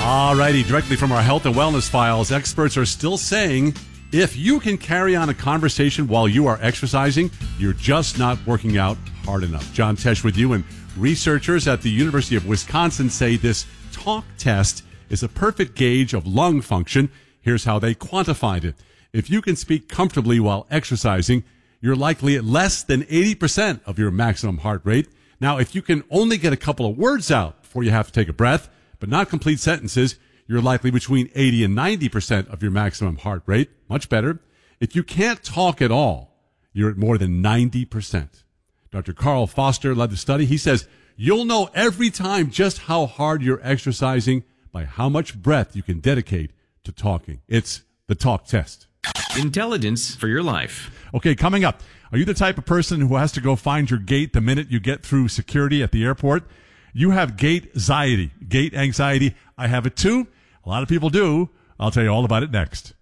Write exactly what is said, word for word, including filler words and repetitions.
Alrighty, directly from our health and wellness files, experts are still saying if you can carry on a conversation while you are exercising, you're just not working out hard enough. John Tesh with you, and researchers at the University of Wisconsin say this talk test is a perfect gauge of lung function. Here's how they quantified it. If you can speak comfortably while exercising, you're likely at less than eighty percent of your maximum heart rate. Now, if you can only get a couple of words out before you have to take a breath, but not complete sentences, you're likely between eighty and ninety percent of your maximum heart rate. Much better. If you can't talk at all, you're at more than ninety percent. Doctor Carl Foster led the study. He says you'll know every time just how hard you're exercising by how much breath you can dedicate to talking. It's the talk test. Intelligence for your life. Okay, coming up, are you the type of person who has to go find your gate the minute you get through security at the airport? You have gate anxiety. Gate anxiety. I have it too. A lot of people do. I'll tell you all about it next.